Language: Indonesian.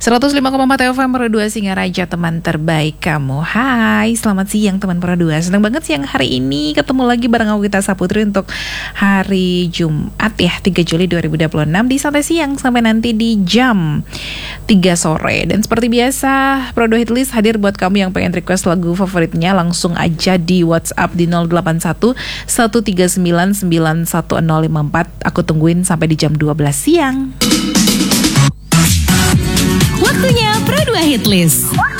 105,4 FM Pro 2 Singaraja, teman terbaik kamu. Hai, selamat siang teman Pro 2. Senang banget siang hari ini ketemu lagi bareng aku Gita Saputri untuk hari Jumat ya, 3 Juli 2026 di Santai Siang sampai nanti di jam 3 sore. Dan seperti biasa, Pro 2 Hitlist hadir buat kamu yang pengen request lagu favoritnya. Langsung aja di WhatsApp di 081 139 91054. Aku tungguin sampai di jam 12 siang. Waktunya Pro 2 Hitlist.